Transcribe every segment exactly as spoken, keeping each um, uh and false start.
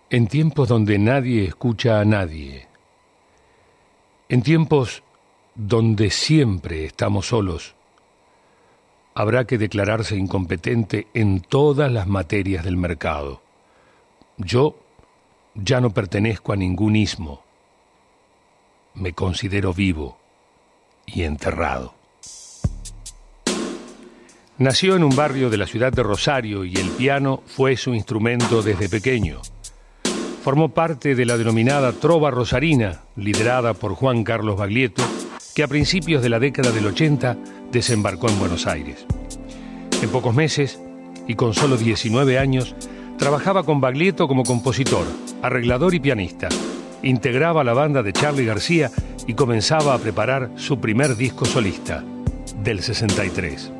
En tiempos donde nadie escucha a nadie, en tiempos donde siempre estamos solos, habrá que declararse incompetente en todas las materias del mercado. Yo ya no pertenezco a ningún ismo. Me considero vivo y enterrado. Nació en un barrio de la ciudad de Rosario y el piano fue su instrumento desde pequeño. Formó parte de la denominada Trova Rosarina, liderada por Juan Carlos Baglietto, que a principios de la década del ochenta desembarcó en Buenos Aires. En pocos meses, y con solo diecinueve años, trabajaba con Baglietto como compositor, arreglador y pianista. Integraba la banda de Charly García y comenzaba a preparar su primer disco solista, del sesenta y tres.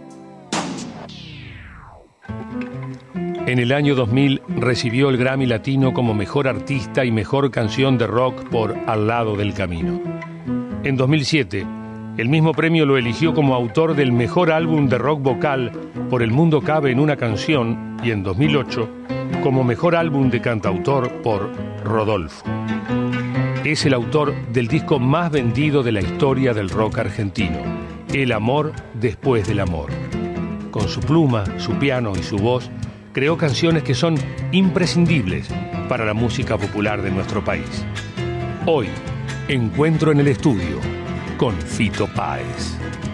En el año dos mil recibió el Grammy Latino como Mejor Artista y Mejor Canción de Rock por Al lado del camino. En dos mil siete, el mismo premio lo eligió como autor del Mejor Álbum de Rock Vocal por El Mundo Cabe en una Canción y en dos mil ocho como Mejor Álbum de Cantautor por Rodolfo. Es el autor del disco más vendido de la historia del rock argentino, El amor después del amor. Con su pluma, su piano y su voz, creó canciones que son imprescindibles para la música popular de nuestro país. Hoy, Encuentro en el Estudio con Fito Páez.